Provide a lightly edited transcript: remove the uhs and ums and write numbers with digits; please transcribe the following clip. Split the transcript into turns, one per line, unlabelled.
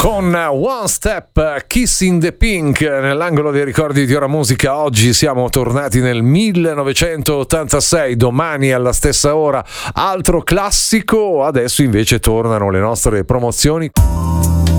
Con One Step, Kissing the Pink, nell'angolo dei ricordi di Ora Musica. Oggi siamo tornati nel 1986, domani alla stessa ora altro classico, adesso invece tornano le nostre promozioni.